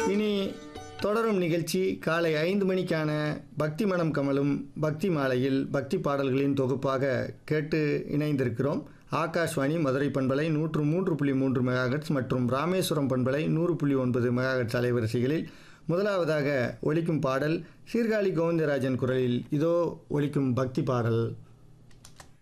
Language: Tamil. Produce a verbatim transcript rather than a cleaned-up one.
இனி தொடரும் நிகழ்ச்சி காலை ஐந்து மணிக்கான பக்தி மனம் கமலும் பக்தி மாலையில் பக்தி பாடல்களின் தொகுப்பாக கேட்டு இணைந்திருக்கிறோம். ஆகாஷ்வாணி மதுரை பண்பலை நூற்று மூன்று புள்ளி மூன்று மெகாஹெர்ட்ஸ் மற்றும் ராமேஸ்வரம் பண்பலை நூறு புள்ளி ஒன்பது மெகாஹெர்ட்ஸ் அலைவரிசைகளில் முதலாவதாக ஒலிக்கும் பாடல் சீர்காழி கோவிந்தராஜன் குரலில் இதோ ஒலிக்கும் பக்தி பாடல்.